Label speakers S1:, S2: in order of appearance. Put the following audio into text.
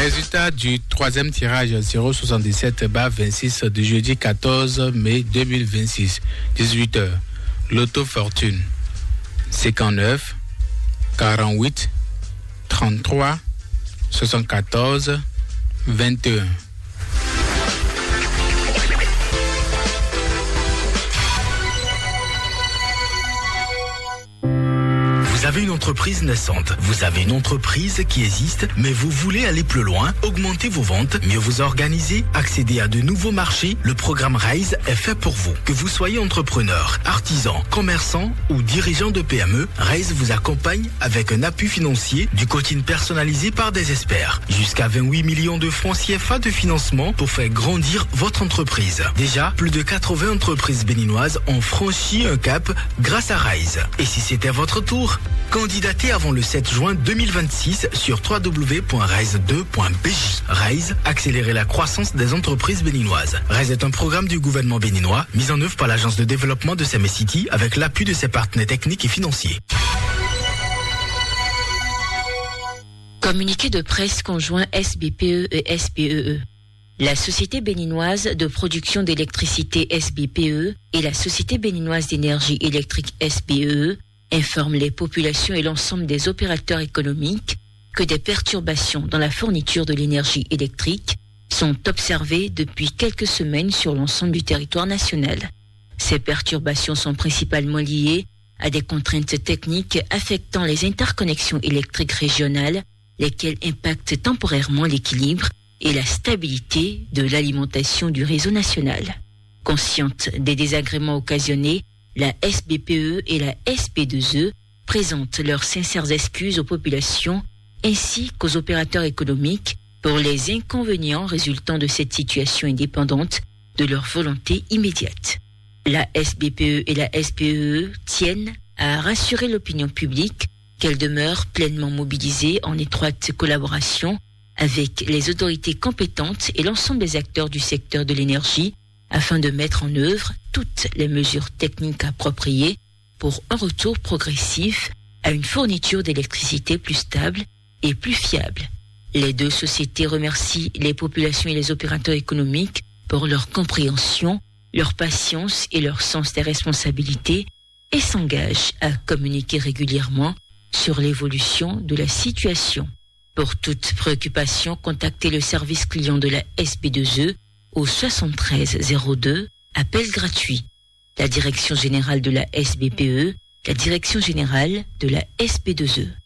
S1: Résultat du troisième tirage 077/26 du jeudi 14 mai 2026, 18h. Loto Fortune 59 48 33 74 21.
S2: Vous avez une entreprise naissante, vous avez une entreprise qui existe, mais vous voulez aller plus loin, augmenter vos ventes, mieux vous organiser, accéder à de nouveaux marchés. Le programme RISE est fait pour vous. Que vous soyez entrepreneur, artisan, commerçant ou dirigeant de PME, RISE vous accompagne avec un appui financier, du coaching personnalisé par des experts, jusqu'à 28 millions de francs CFA de financement pour faire grandir votre entreprise. Déjà, plus de 80 entreprises béninoises ont franchi un cap grâce à RISE. Et si c'était votre tour, candidatez avant le 7 juin 2026 sur www.rise2.bj. RISE, accélérer la croissance des entreprises béninoises. RISE est un programme du gouvernement béninois mis en œuvre par l'agence de développement de Semé-City avec l'appui de ses partenaires techniques et financiers.
S3: Communiqué de presse conjoint SBPE et SPEE. La Société béninoise de production d'électricité SBPE et la Société béninoise d'énergie électrique SBEE informe les populations et l'ensemble des opérateurs économiques que des perturbations dans la fourniture de l'énergie électrique sont observées depuis quelques semaines sur l'ensemble du territoire national. Ces perturbations sont principalement liées à des contraintes techniques affectant les interconnexions électriques régionales, lesquelles impactent temporairement l'équilibre et la stabilité de l'alimentation du réseau national. Consciente des désagréments occasionnés, la SBPE et la SP2E présentent leurs sincères excuses aux populations ainsi qu'aux opérateurs économiques pour les inconvénients résultant de cette situation indépendante de leur volonté immédiate. La SBPE et la SPEE tiennent à rassurer l'opinion publique qu'elles demeurent pleinement mobilisées en étroite collaboration avec les autorités compétentes et l'ensemble des acteurs du secteur de l'énergie afin de mettre en œuvre toutes les mesures techniques appropriées pour un retour progressif à une fourniture d'électricité plus stable et plus fiable. Les deux sociétés remercient les populations et les opérateurs économiques pour leur compréhension, leur patience et leur sens des responsabilités et s'engagent à communiquer régulièrement sur l'évolution de la situation. Pour toute préoccupation, contactez le service client de la SP2E au 73 02, appel gratuit. La direction générale de la SBPE, la direction générale de la SP2E.